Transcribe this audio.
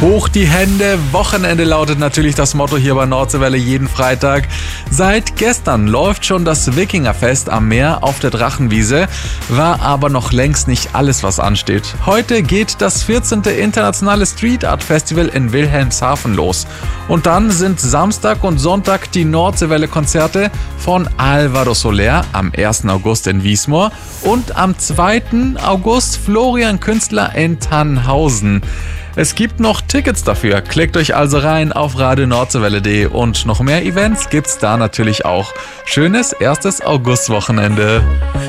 Hoch die Hände, Wochenende lautet natürlich das Motto hier bei Nordseewelle jeden Freitag. Seit gestern läuft schon das Wikingerfest am Meer auf der Drachenwiese, war aber noch längst nicht alles, was ansteht. Heute geht das 14. Internationale Street Art Festival in Wilhelmshaven los. Und dann sind Samstag und Sonntag die Nordseewelle-Konzerte von Alvaro Soler am 1. August in Wiesmoor und am 2. August Florian Künstler in Tannhausen. Es gibt noch Tickets dafür. Klickt euch also rein auf radionordseewelle.de und noch mehr Events gibt's da natürlich auch. Schönes erstes Augustwochenende.